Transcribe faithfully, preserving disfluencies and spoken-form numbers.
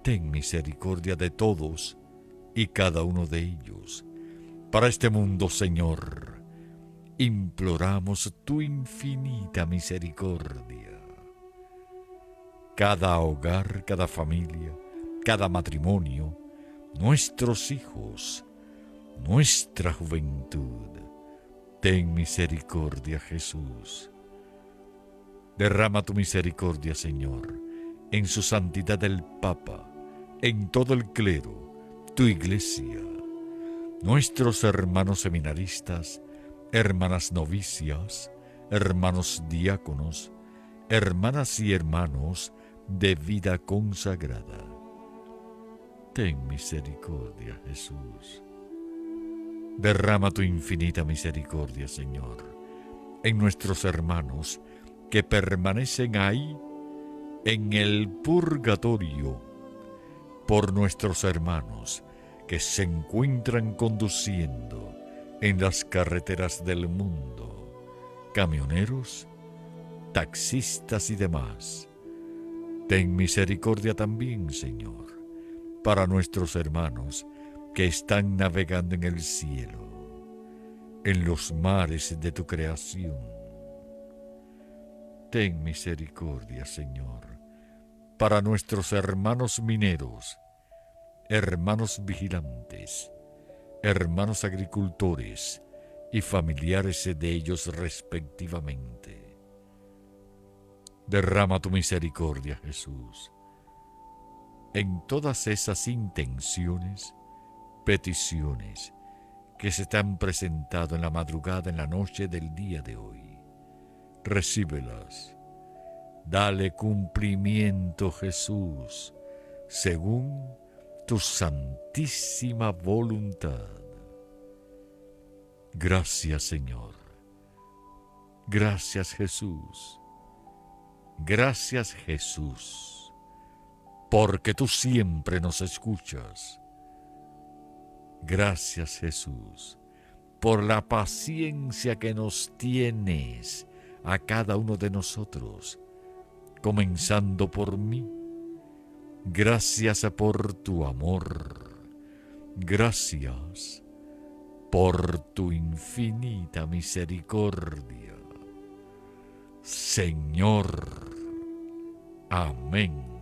ten misericordia de todos y cada uno de ellos. Para este mundo, Señor, imploramos tu infinita misericordia. Cada hogar, cada familia, cada matrimonio, nuestros hijos, nuestra juventud. Ten misericordia, Jesús. Derrama tu misericordia, Señor, en su santidad el Papa, en todo el clero, tu Iglesia, nuestros hermanos seminaristas, hermanas novicias, hermanos diáconos, hermanas y hermanos de vida consagrada. Ten misericordia, Jesús. Derrama tu infinita misericordia, Señor, en nuestros hermanos que permanecen ahí en el purgatorio, por nuestros hermanos que se encuentran conduciendo en las carreteras del mundo, camioneros, taxistas y demás. Ten misericordia también, Señor, para nuestros hermanos que están navegando en el cielo, en los mares de tu creación. Ten misericordia, Señor, para nuestros hermanos mineros, hermanos vigilantes, hermanos agricultores y familiares de ellos respectivamente. Derrama tu misericordia, Jesús, en todas esas intenciones, peticiones que se te han presentado en la madrugada, en la noche del día de hoy. Recíbelas. Dale cumplimiento, Jesús, según tu santísima voluntad. Gracias, Señor. Gracias, Jesús. Gracias, Jesús, porque tú siempre nos escuchas. Gracias, Jesús, por la paciencia que nos tienes a cada uno de nosotros, comenzando por mí. Gracias por tu amor. Gracias por tu infinita misericordia. Señor. Amén.